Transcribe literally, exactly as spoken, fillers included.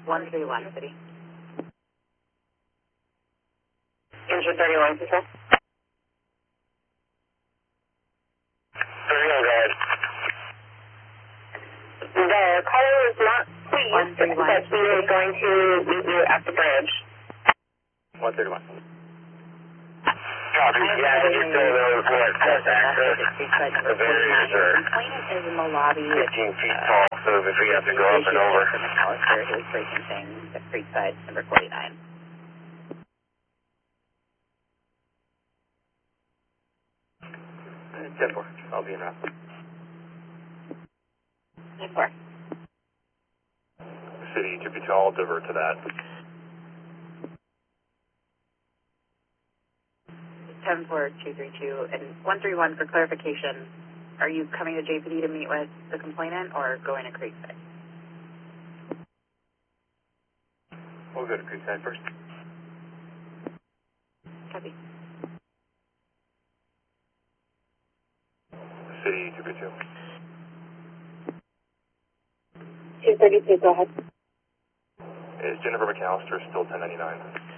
one three one, City. Engine thirty-one, control. thirty-one, go ahead. The caller was not pleased that we were going to meet you at the bridge. one thirty-one. Copy. Yeah, you're still there for access access. The barriers are complainant is in the lobby. fifteen feet tall, so if we have to go up and over. From McAllister, who is breaking things at Creekside, number forty-nine. ten four. I'll be in route. ten four. City to be tall, divert to that. ten four two three two and one three one for clarification. Are you coming to J P D to meet with the complainant or going to Creekside? We'll go to Creekside first. Copy. City two two. two thirty-two, go ahead. Is Jennifer McAllister still ten ninety-nine?